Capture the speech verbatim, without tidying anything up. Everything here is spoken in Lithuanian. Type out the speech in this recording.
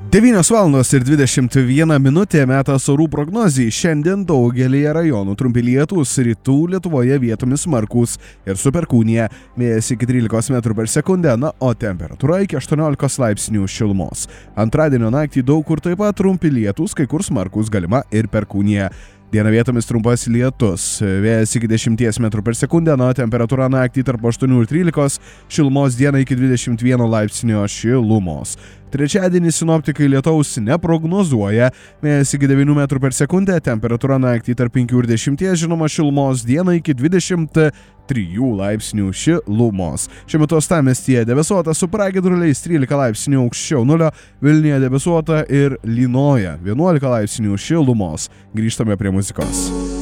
devynios valandos ir dvidešimt viena minutė metas orų prognozijai. Šiandien daugelyje rajonų trumpi lietūs, rytų Lietuvoje vietomis smarkūs ir su perkūnija. Vėjas iki trylikos metrų per sekundę, na, o temperatūra iki aštuoniolikos laipsnių šilumos. Antradienio naktį daug kur taip pat trumpi lietūs, kai kur smarkūs, galima ir perkūnija. Dieną vietomis trumpas lietus, vėjas iki dešimties metrų per sekundę, na, temperatūra naktį tarp aštuonių ir trylikos, šilumos dieną iki dvidešimt vieno laipsnio šilumos. Trečiadienį sinoptikai lietaus neprognozuoja, vėjas iki devynių metrų per sekundę, temperatūra naktį tarp penkių ir dešimties, žinoma, šilumos dieną iki dvidešimt trijų laipsnių šilumos. Šiuo metu uostamiestyje debesuota su pragiedruliais trylika laipsnių aukščiau nulio, Vilniuje debesuota ir lynoja vienuolika laipsnių šilumos. Grįžtame prie muzikos.